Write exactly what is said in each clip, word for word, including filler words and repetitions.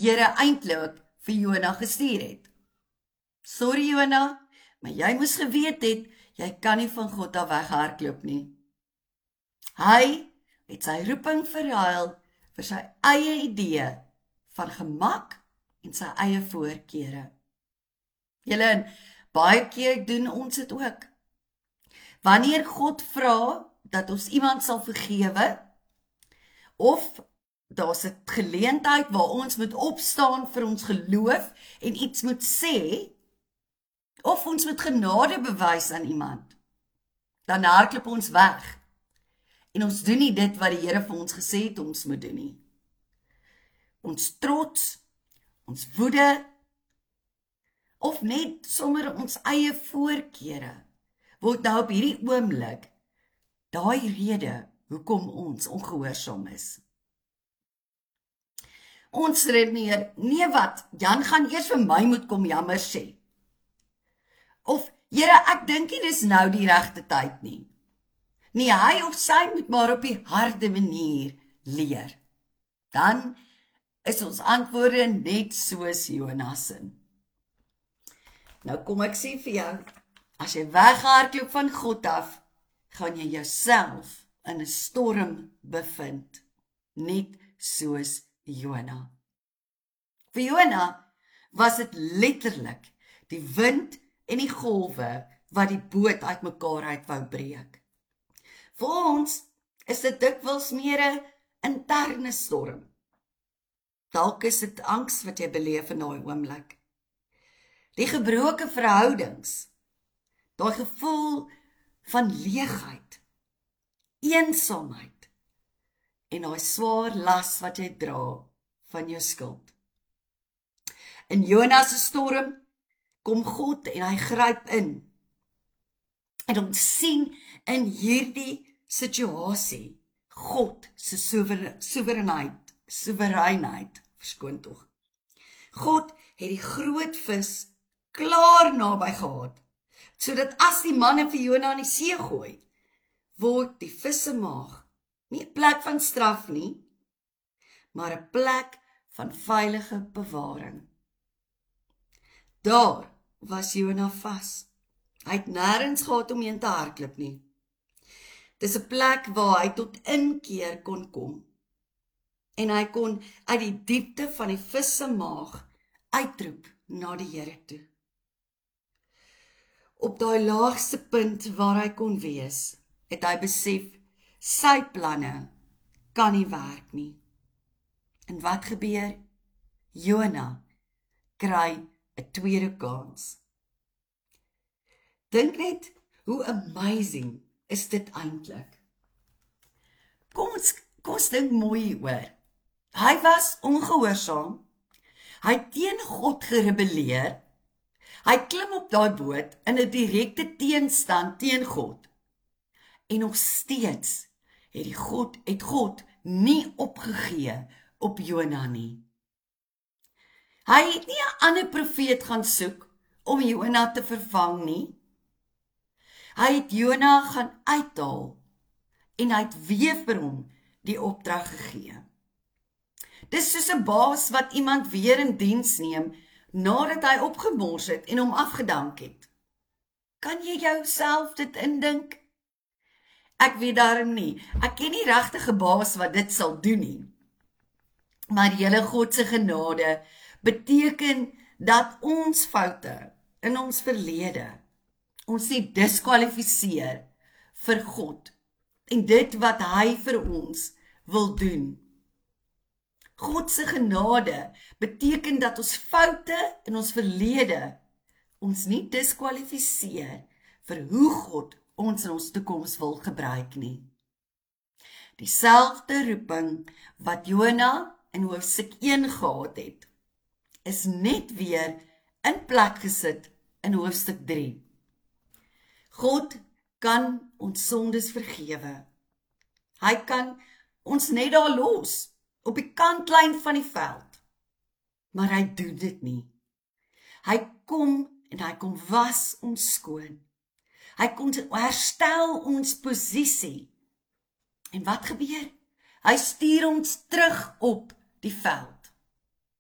Here eintlik vir Jona gestuur het. Sorry Jona, maar jy moes geweet het, jy kan nie van God af weghardloop nie. Hy het sy roeping verruil vir sy eie idee van gemak en sy eie voorkeure. Julle, en baie keer doen ons dit ook. Wanneer God vra dat ons iemand sal vergewe, of daar's 'n geleentheid waar ons moet opstaan vir ons geloof en iets moet sê, of ons moet genade bewys aan iemand, dan hardloop ons weg. En ons doen nie dit wat die Here vir ons gesê het ons moet doen nie. Ons trots, ons woede, of net sommer ons eie voorkeure, word nou op hierdie oomblik daai rede hoekom ons ongehoorsaam is. Ons redeneer, nee wat, Jan gaan eers vir my moet kom jammer sê. Of, Here, ek dink nie dis nou die regte tyd nie. Nee, hy of sy moet maar op die harde manier leer. Dan is ons antwoorde net soos Jonas se. Nou kom ek sê vir jou, as jy weghardloop van God af, gaan jy jouself in 'n storm bevind, net soos Jona. Vir Jona was dit letterlik die wind en die golwe wat die boot uitmekaar uit wou breek. Vir ons is dit dikwels meer 'n interne storm. Dalk is dit angs wat jy beleef in daai oomblik. Die gebroke verhoudings, daai gevoel van leegheid, eensaamheid en daai swaar las wat jy dra van jou skuld. In Jonas se storm kom God en hy gryp in. En ons sien in hierdie situasie God se soewereinheid, soewereinheid, verskoon tog. God het die groot vis klaar naby gehad, sodat as die manne vir Jona in die see gooi, word die vis se maag nie 'n plek van straf nie, maar 'n plek van veilige bewaring. Daar was Jona vas. Hy het nêrens gehad om heen te hardloop nie. Dis 'n plek waar hy tot inkeer kon kom. En hy kon uit die diepte van die vis se maag uitroep na die Here toe. Op daai laagste punt waar hy kon wees, het hy besef, sy planne kan nie werk nie. En wat gebeur? Jona kry 'n tweede kans. Dink net, hoe amazing is dit eintlik? Kom ons, kom ons dink mooi oor. Hy was ongehoorsaam, hy het teen God gerebelleer, hy klim op daai boot in 'n direkte teenstand teen God. En nog steeds het die God, het God nie opgegee op Jona nie. Hy het nie 'n ander profeet gaan soek om Jona te vervang nie. Hy het Jona gaan uithaal en hy het weer vir hom die opdrag gegee. Dis soos 'n baas wat iemand weer in diens neem nadat hy opgemors het en hom afgedank het. Kan jy jouself dit indink? Ek weet daarom nie. Ek ken nie regtig 'n baas wat dit sal doen nie. Maar die hele God se genade beteken dat ons foute in ons verlede ons nie diskwalifiseer vir God en dit wat hy vir ons wil doen. God se genade beteken dat ons foute in ons verlede ons nie diskwalifiseer vir hoe God ons in ons toekoms wil gebruik nie. Dieselfde roeping wat Jona in hoofstuk een gehad het, is net weer in plek gesit in hoofstuk drie. God kan ons sondes vergewe. Hy kan ons net daar los, op die kantlyn van die veld. Maar hy doen dit nie. Hy kom en hy kom was ons skoon. Hy kom herstel ons posisie. En wat gebeur? Hy stuur ons terug op die veld. Ek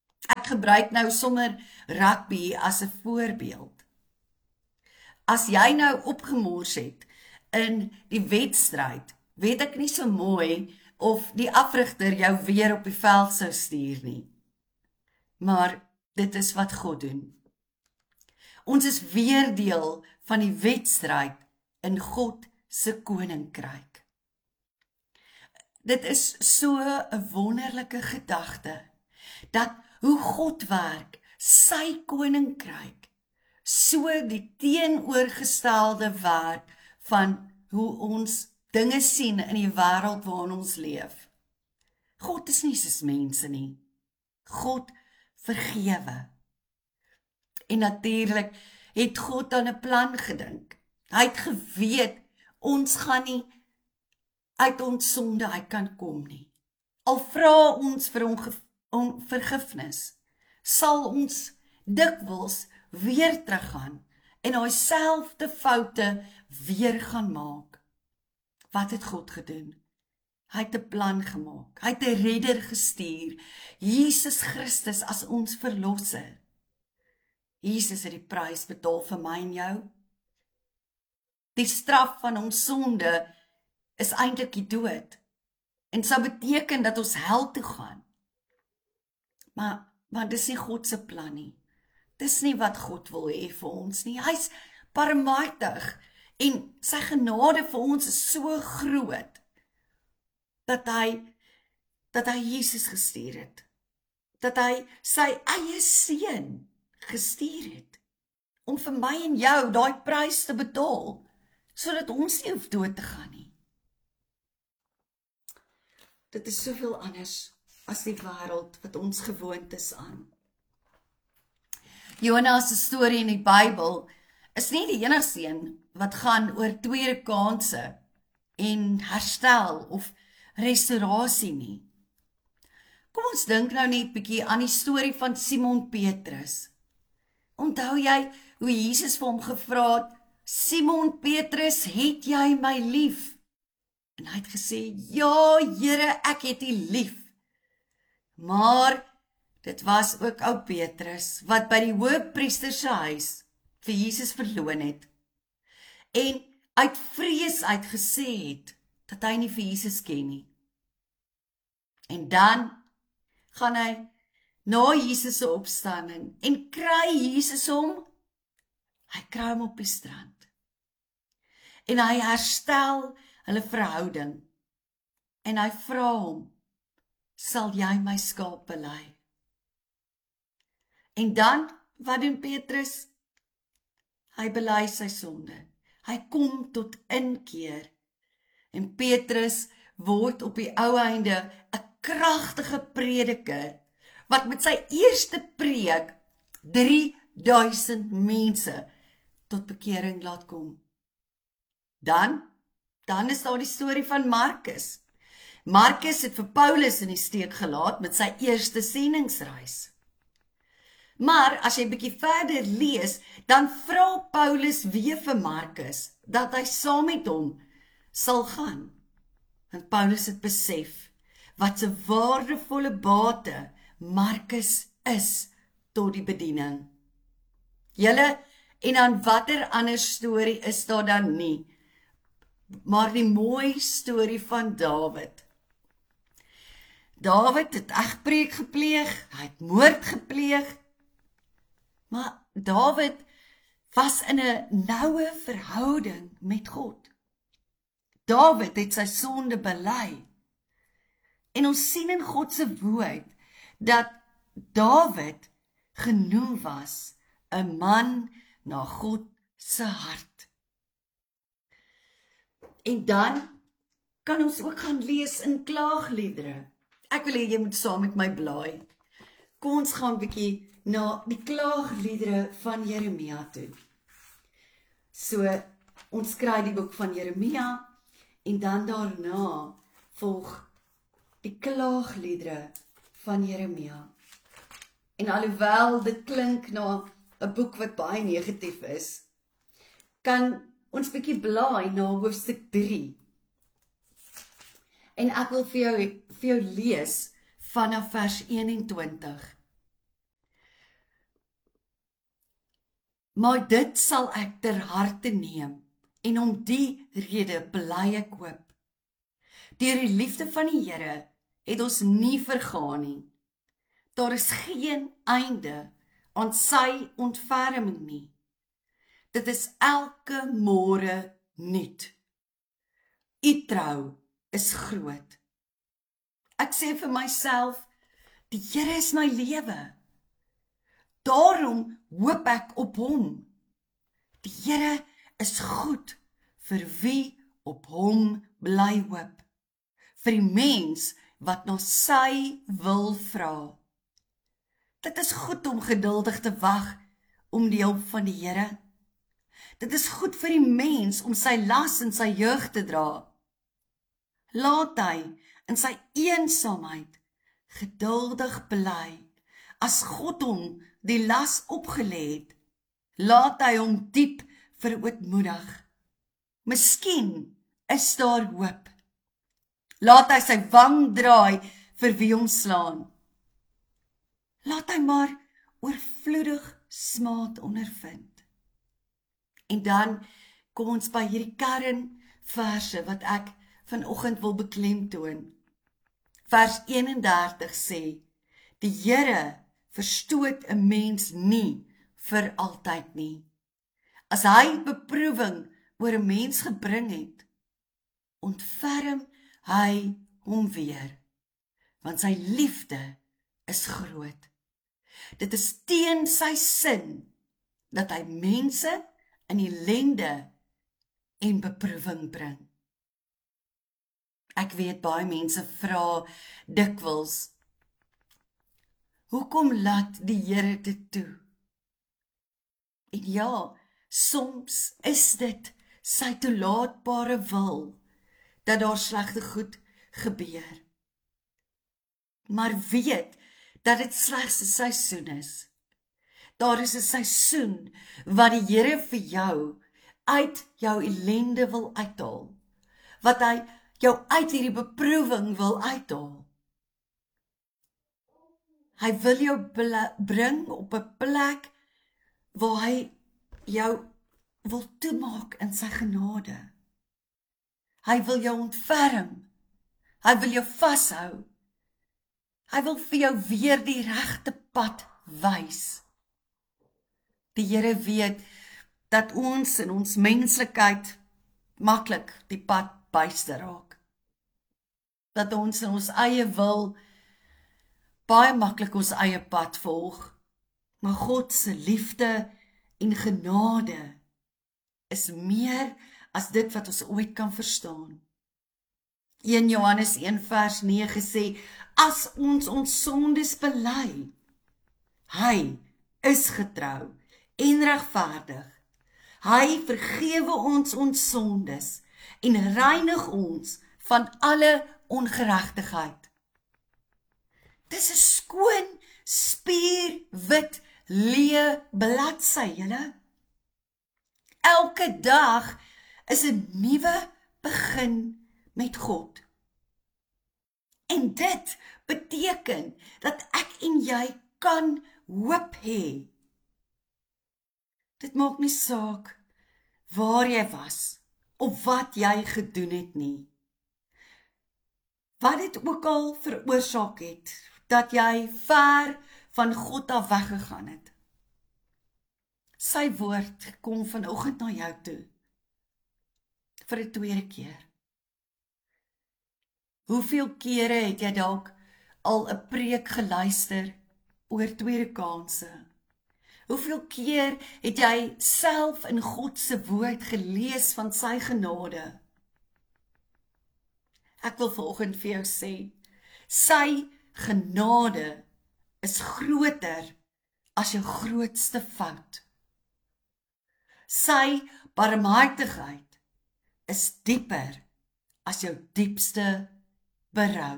ek gebruik nou sommer rugby as 'n voorbeeld. As jy nou opgemors het in die wedstryd, weet ek nie so mooi of die afrigter jou weer op die veld sou stuur nie. Maar dit is wat God doen. Ons is weer deel van die wedstryd in God se koninkryk. Dit is so 'n wonderlike gedagte, dat hoe God werk, sy koninkryk, so die teenoorgestelde werk van hoe ons dinge sien in die wêreld waarin ons leef. God is nie soos mense nie. God vergewe. En natuurlik het God aan 'n plan gedink. Hy het geweet, ons gaan nie uit ons sonde uit kan kom nie. Al vra ons vir om vergifnis, sal ons dikwels weer teruggaan en daai selfde foute weer gaan maak. Wat het God gedoen? Hy het 'n plan gemaak. Hy het 'n redder gestuur, Jesus Christus as ons verlosser. Jesus het die prys betaal vir my en jou. Die straf van ons sonde is eintlik die dood en sou beteken dat ons hel toe gaan. Maar, maar dis nie God se plan nie. Dis nie wat God wil hê vir ons nie. Hy's barmhartig en sy genade vir ons is so groot dat hy dat hy Jesus gestuur het. Dat hy sy eie seun gestuur het om vir my en jou daai prys te betaal sodat ons nie hoef dood te gaan nie. Dit is soveel anders as die wêreld wat ons gewoond is aan. Jonas se storie in die Bybel is nie die enigste een wat gaan oor tweede kanse en herstel of restaurasie nie. Kom ons dink nou net 'n bietjie aan die storie van Simon Petrus. Onthou jy hoe Jesus vir hom gevra het, Simon Petrus, het jy my lief? En hy het gesê, ja Here, ek het u lief. Maar dit was ook ou Petrus, wat by die hoëpriester se huis vir Jesus verloon het. En uit vrees uit gesê het, dat hy nie vir Jesus ken nie. En dan gaan hy na Jesus se opstanding en kry Jesus hom, hy kry hom op die strand. En hy herstel hulle verhouding. En hy vra hom, sal jy my skape lei? En dan, wat doen Petrus? Hy bely sy sonde. Hy kom tot inkeer. En Petrus word op die ou einde 'n kragtige prediker, wat met sy eerste preek drie duisend mense tot bekering laat kom. Dan, dan is daar die storie van Markus. Markus het vir Paulus in die steek gelaat met sy eerste sendingreis. Maar as jy bietjie verder lees, dan vra Paulus weer vir Markus dat hy saam met hom sal gaan. Want Paulus het besef wat 'n waardevolle bate Markus is tot die bediening. Julle, en dan watter ander storie is daar dan nie, maar die mooi storie van Dawid. Dawid het egbreek gepleeg, hy het moord gepleeg, maar Dawid was in 'n noue verhouding met God. Dawid het sy sonde bely. En ons sien in God se woord dat Dawid genoem was 'n man na God se hart. En dan kan ons ook gaan lees in klaagliedere. Ek wil hê jy moet saam met my blaai. Kom ons gaan 'n bietjie na die klaagliedere van Jeremia toe. So, ons kry die boek van Jeremia en dan daarna volg die klaagliedere van Jeremia. En alhoewel dit klink na 'n boek wat baie negatief is, kan ons bietjie blaai na hoofstuk drie. En ek wil vir jou, vir jou lees vanaf vers eenentwintig. Maar dit sal ek ter harte neem, en om die rede bly ek hoop. Deur die liefde van die Here het ons nie vergaan nie. Daar is geen einde aan sy ontferming nie. Dit is elke môre nuut. U trou is groot. Ek sê vir myself, die Here is my lewe. Daarom hoop ek op hom. Die Here is goed vir wie op hom bly hoop. Vir die mens wat na sy wil vra. Dit is goed om geduldig te wag om die hulp van die Here. Dit is goed vir die mens om sy las in sy jeug te dra. Laat hy in sy eensaamheid geduldig bly. As God hom die las opgelê het, laat hy hom diep verootmoedig. Miskien is daar hoop. Laat hy sy wang draai vir wie hom slaan. Laat hy maar oorvloedig smaad ondervind. En dan kom ons by hierdie kernverse wat ek vanoggend wil beklemtoon. Vers eenendertig sê, die Here verstoot 'n mens nie vir altyd nie. As hy beproewing oor 'n mens gebring het, ontferm hy hom weer, want sy liefde is groot. Dit is teen sy sin dat hy mense in ellende en beproewing bring. Ek weet baie mense vra dikwels, hoekom laat die Here dit toe? En ja, soms is dit sy toelaatbare wil dat daar slegte goed gebeur. Maar weet dat dit slegs 'n seisoen is. Daar is 'n seisoen wat die Here vir jou uit jou ellende wil uithaal. Wat hy jou uit hierdie beproewing wil uithaal. Hy wil jou bring op 'n plek waar hy jou wil toemaak in sy genade. Hy wil jou ontferm. Hy wil jou vashou. Hy wil vir jou weer die regte pad wys. Die Here weet dat ons in ons menslikheid maklik die pad byster raak. Dat ons in ons eie wil baie maklik ons eie pad volg. Maar God se liefde en genade is meer as dit wat ons ooit kan verstaan. Eerste Johannes een vers nege sê, as ons ons sondes bely, hy is getrou en regverdig. Hy vergewe ons ons sondes en reinig ons van alle ongeregtigheid. Dis 'n skoon, spierwit, leë bladsy, julle. Elke dag is 'n nuwe begin met God. En dit beteken dat ek en jy kan hoop hê. Dit maak nie saak waar jy was of wat jy gedoen het nie. Wat dit ook al veroorsaak het dat jy ver van God af weggegaan het. Sy woord kom vanoggend na jou toe vir 'n tweede keer. Hoeveel kere het jy dalk al 'n preek geluister oor tweede kanse? Hoeveel keer het jy self in God se woord gelees van sy genade? Ek wil vanoggend vir jou sê, sy genade is groter as jou grootste fout. Sy barmhartigheid is dieper as jou diepste berou.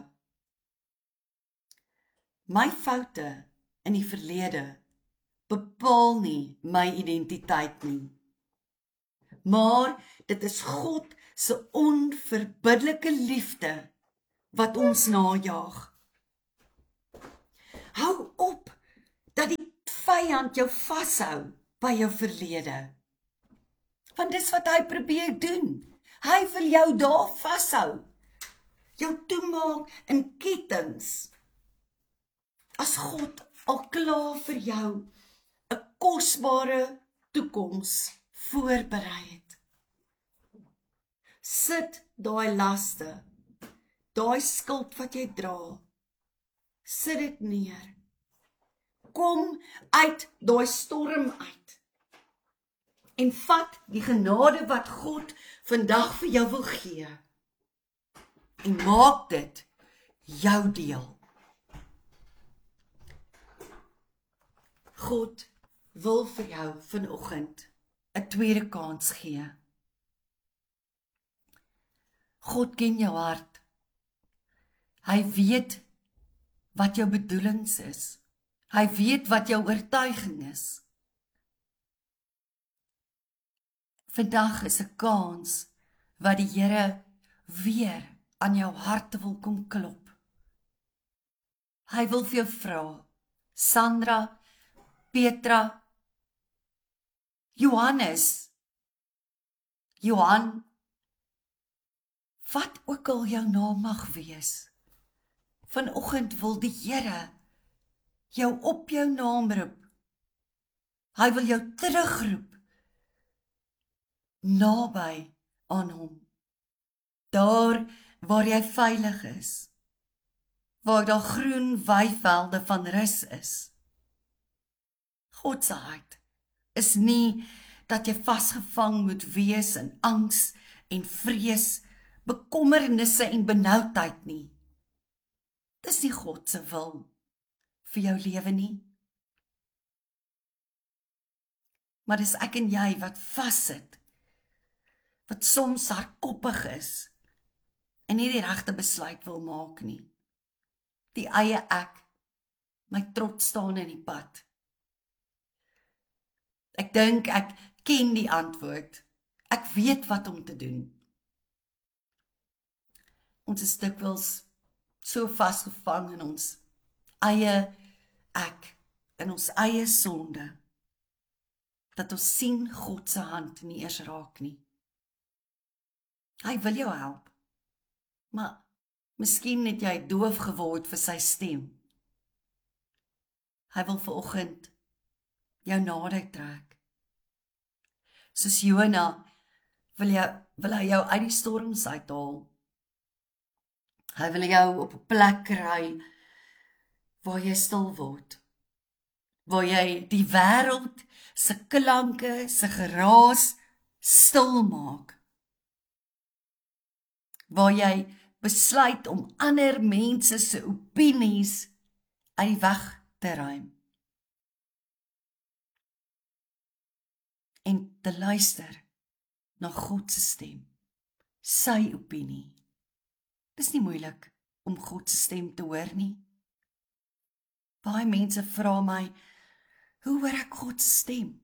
My foute in die verlede bepaal nie my identiteit nie. Maar dit is God se onverbiddelike liefde wat ons najaag. Hou op dat die vyand jou vashou by jou verlede. Want dis wat hy probeer doen. Hy wil jou daar vashou. Jou toemaak in kettinge. As God al klaar vir jou 'n kosbare toekoms voorberei het. Sit daai laste, daai skuld wat jy dra, sit dit neer. Kom uit daai storm uit. En vat die genade wat God vandag vir jou wil gee. En maak dit jou deel. God wil vir jou vanoggend 'n tweede kans gee. God ken jou hart. Hy weet wat jou bedoelings is. Hy weet wat jou oortuiging is. Vandag is 'n kans wat die Here weer aan jou hart wil kom klop. Hy wil vir jou vra, Sandra, Petra, Johannes, Johan, wat ook al jou naam mag wees, vanoggend wil die Here jou op jou naam roep. Hy wil jou terugroep naby aan hom. Daar waar jy veilig is, waar daar groen weivelde van rus is. God se hart is nie dat jy vasgevang moet wees in angs en vrees, bekommernisse en benoudheid nie. Dis nie God se wil vir jou lewe nie. Maar dis ek en jy wat vassit, wat soms hardkoppig is en nie die regte besluit wil maak nie. Die eie ek, my trots staan in die pad. Ek dink ek ken die antwoord. Ek weet wat om te doen. Ons is dikwels so vasgevang in ons eie ek, in ons eie sonde, dat ons sien God se hand nie eers raak nie. Hy wil jou help, maar miskien het jy doof geword vir sy stem. Hy wil vanoggend jou nader trek. Soos Jona wil, jy, wil hy jou uit die storms uithaal. Hy wil jou op 'n plek kry waar jy stil word. Waar jy die wêreld se klanke, se geraas stil maak. Waar jy besluit om ander mense se opinies uit die weg te ruim. En te luister na God se stem, sy opinie. Dis nie moeilik om God se stem te hoor nie. Baie mense vra my, hoe hoor ek God se stem?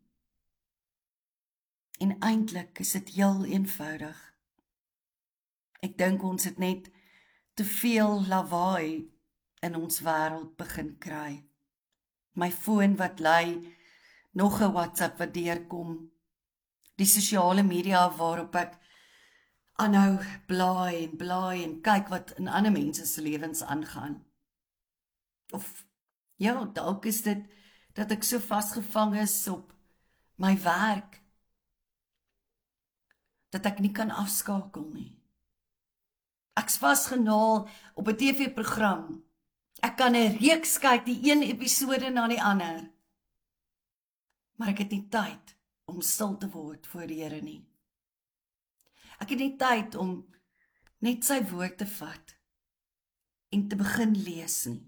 En eintlik is dit heel eenvoudig. Ek dink ons het net te veel lawaai in ons wêreld begin kry. My foon wat lui, nog 'n WhatsApp wat deurkom, die sosiale media waarop ek aanhou blaai en blaai en kyk wat in ander mense se lewens aangaan. Of ja, dalk is dit dat ek so vasgevang is op my werk, dat ek nie kan afskakel nie. Ek's vasgenaal op 'n T V-program. Ek kan 'n reeks kyk, die een episode na die ander. Maar ek het nie tyd om stil te word voor die Here nie. Ek het nie tyd om net sy woord te vat en te begin lees nie.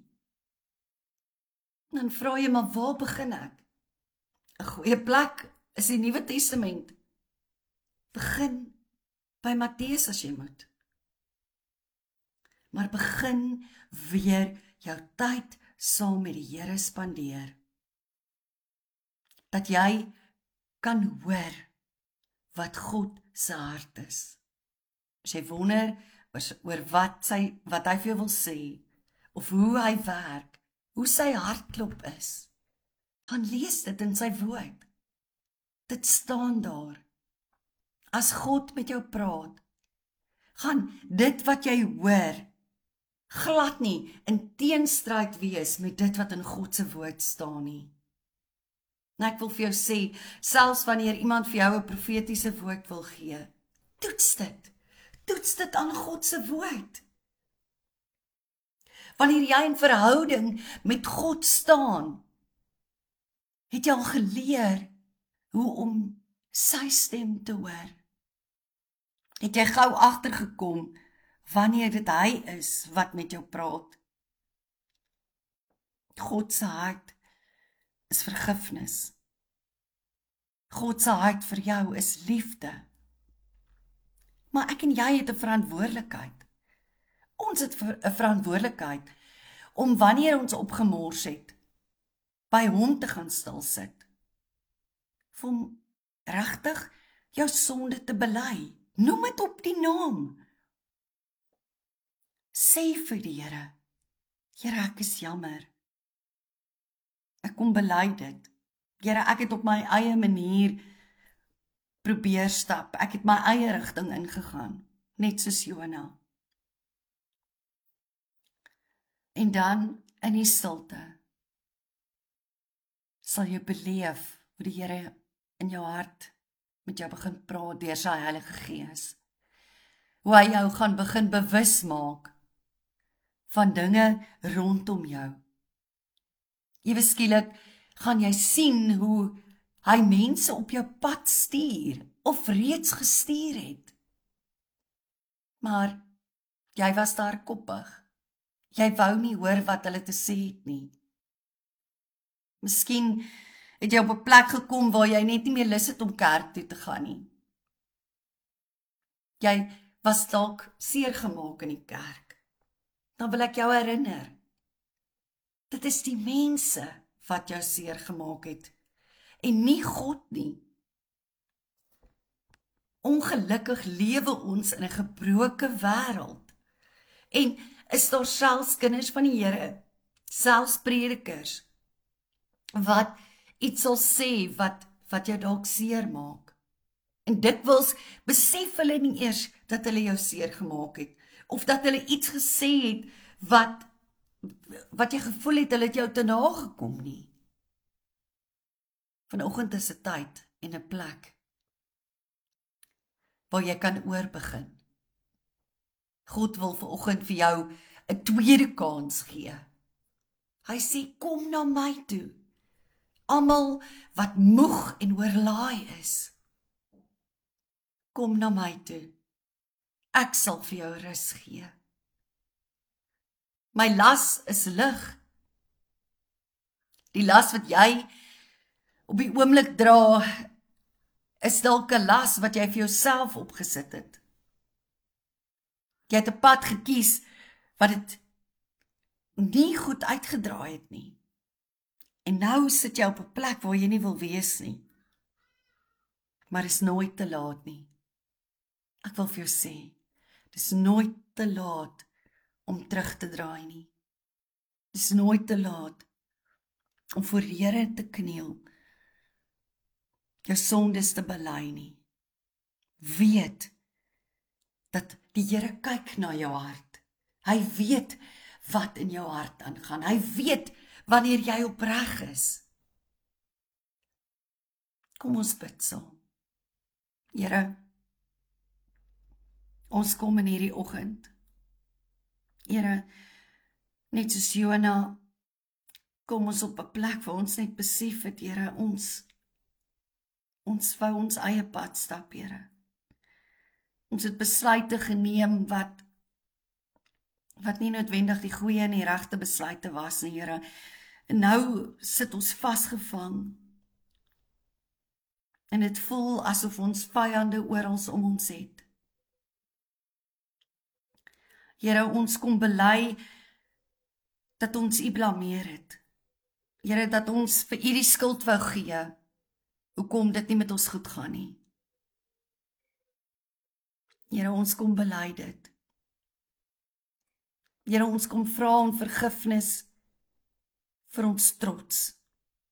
Dan vra jy, maar waar begin ek? 'n Goeie plek is die Nuwe Testament. Begin by Matteus as jy moet. Maar begin weer jou tyd saam met die Here spandeer. Dat jy kan hoor wat God se hart is. As jy wonder oor wat, sy, wat hy vir jou wil sê, of hoe hy werk, hoe sy hartklop is, gaan lees dit in sy woord. dit staan daar. As God met jou praat, gaan dit wat jy hoor, glad nie in teenstryd wees met dit wat in God se woord staan nie. En ek wil vir jou sê, selfs wanneer iemand vir jou 'n profetiese woord wil gee, toets dit. Toets dit aan God se woord. Wanneer jy in verhouding met God staan, het jy al geleer hoe om sy stem te hoor. Het jy gou agtergekom wanneer dit hy is wat met jou praat. God se hart is vergifnis. God se hart vir jou is liefde. Maar ek en jy het 'n verantwoordelikheid. Ons het 'n verantwoordelikheid om wanneer ons opgemors het, by hom te gaan stil sit. Vir hom regtig jou sonde te bely. Noem dit op die naam. Sê vir die Here, Here, ek is jammer. Ek kom bely dit. Here, ek het op my eie manier probeer stap. Ek het my eie rigting ingegaan, net soos Jona. En dan in die stilte sal jy beleef hoe die Here in jou hart met jou begin praat deur sy Heilige Gees. Hoe hy jou gaan begin bewus maak van dinge rondom jou. Ewe skielik gaan jy sien hoe hy mense op jou pad stuur of reeds gestuur het. Maar jy was daar koppig. Jy wou nie hoor wat hulle te sê het nie. Miskien het jy op 'n plek gekom waar jy net nie meer lus het om kerk toe te gaan nie. Jy was dalk seer gemaak in die kerk. Dan wil ek jou herinner. Dit is die mense wat jou seer gemaak het en nie God nie. Ongelukkig lewe ons in 'n gebroke wêreld. En is daar selfs kinders van die Here, selfs predikers, wat iets sal sê wat, wat jou dalk seer maak. En dikwels besef hulle nie eers dat hulle jou seer gemaak het, of dat hulle iets gesê het, wat, wat jy gevoel het, hulle het jou te nagekom nie. Vanoggend is 'n tyd en 'n plek, waar jy kan oorbegin. God wil vanoggend vir jou 'n tweede kans gee. Hy sê, kom na my toe. Almal wat moeg en oorlaai is. Kom na my toe. Ek sal vir jou rus gee. My las is lig. Die las wat jy op die oomblik dra, is dalk 'n las wat jy vir jouself opgesit het. Jy het 'n pad gekies wat dit nie goed uitgedraai het nie. En nou sit jy op 'n plek waar jy nie wil wees nie. Maar is nooit te laat nie. Ek wil vir jou sê, dis nooit te laat om terug te draai nie. Dis nooit te laat om voor die Here te kniel, jou sondes te bely nie. Weet dat die Here kyk na jou hart. Hy weet wat in jou hart aangaan. Hy weet wanneer jy opreg is. Kom ons bid saam. Here, ons kom in hierdie oggend. Here, net soos Jona, kom ons op 'n plek waar ons net besef het, Here, ons ons wou ons eie pad stap, Here. Ons het besluite geneem wat wat nie noodwendig die goeie en die regte besluite was nie, Here. En nou sit ons vasgevang. En dit voel asof ons vyande oral om ons het. Here, ons kom bely dat ons U blameer het. Here, dat ons vir U die skuld wou gee. Hoekom dit nie met ons goed gaan nie. Here, ons kom bely dit. Here, ons kom vra om vergifnis vir ons trots.